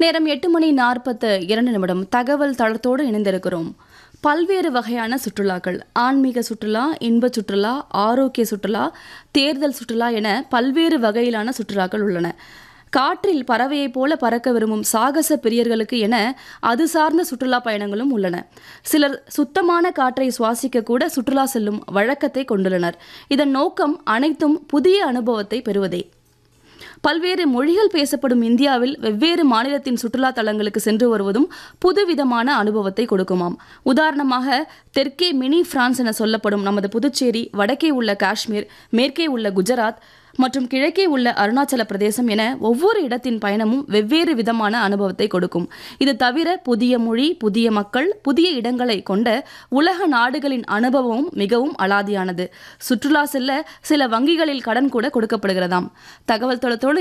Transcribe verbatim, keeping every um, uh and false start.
நேரம் எட்டு மணி நாற்பத்து இரண்டு நிமிடம். தகவல் தளத்தோடு இணைந்திருக்கிறோம். பல்வேறு வகையான சுற்றுலாக்கள், ஆன்மீக சுற்றுலா, இன்ப சுற்றுலா, ஆரோக்கிய சுற்றுலா, தேர்தல் சுற்றுலா என பல்வேறு வகையிலான சுற்றுலாக்கள் உள்ளன. காற்றில் பறவையைப் போல பறக்க விரும்பும் சாகச பிரியர்களுக்கு என அது சார்ந்த சுற்றுலா பயணங்களும் உள்ளன. சிலர் சுத்தமான காற்றை சுவாசிக்க கூட சுற்றுலா செல்லும் வழக்கத்தை கொண்டுள்ளனர். இதன் நோக்கம் அனைத்தும் புதிய அனுபவத்தை பெறுவதே. பல்வேறு மொழிகள் பேசப்படும் இந்தியாவில் வெவ்வேறு மாநிலத்தின் சுற்றுலா தலங்களுக்கு சென்று வருவதும் புதுவிதமான அனுபவத்தை கொடுக்குமாம். உதாரணமாக, தெற்கே மினி பிரான்ஸ் என சொல்லப்படும் நமது புதுச்சேரி, வடக்கே உள்ள காஷ்மீர், மேற்கே உள்ள குஜராத் மற்றும் கிழக்கே உள்ள அருணாச்சல பிரதேசம் என ஒவ்வொரு இடத்தின் பயணமும் வெவ்வேறு விதமான அனுபவத்தை கொடுக்கும். இது தவிர புதிய மொழி, புதிய மக்கள், புதிய இடங்களை கொண்ட உலக நாடுகளின் அனுபவமும் மிகவும் அலாதியானது. சுற்றுலா செல்ல சில வங்கிகளில் கடன் கூட கொடுக்கப்படுகிறதாம். தகவல் தளத்தோடு